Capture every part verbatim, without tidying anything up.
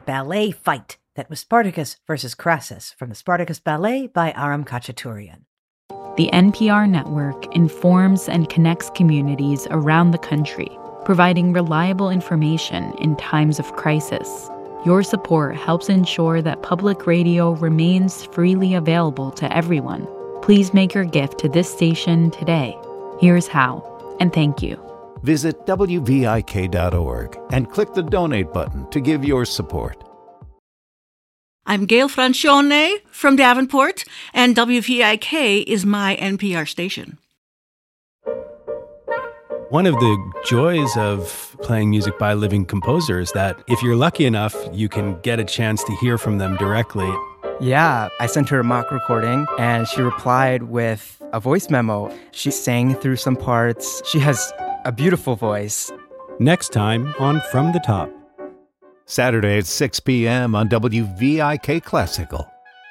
ballet fight that was Spartacus versus Crassus from the Spartacus Ballet by Aram Khachaturian. The N P R network informs and connects communities around the country, providing reliable information in times of crisis. Your support helps ensure that public radio remains freely available to everyone. Please make your gift to this station today. Here's how, and thank you. Visit W V I K dot org and click the donate button to give your support. I'm Gail Francione from Davenport, and W V I K is my N P R station. One of the joys of playing music by living composers is that if you're lucky enough, you can get a chance to hear from them directly. Yeah, I sent her a mock recording, and she replied with a voice memo. She sang through some parts. She has a beautiful voice. Next time on From the Top. Saturday at six p.m. on W V I K Classical.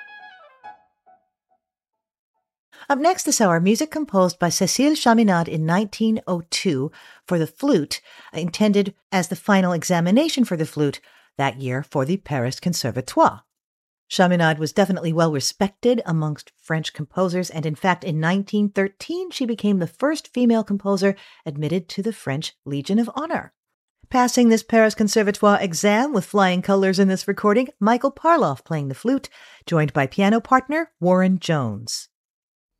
Up next this hour, music composed by Cécile Chaminade in nineteen oh two for the flute, intended as the final examination for the flute that year for the Paris Conservatoire. Chaminade was definitely well respected amongst French composers, and in fact, in nineteen thirteen, she became the first female composer admitted to the French Legion of Honor. Passing this Paris Conservatoire exam with flying colors in this recording, Michael Parloff playing the flute, joined by piano partner Warren Jones.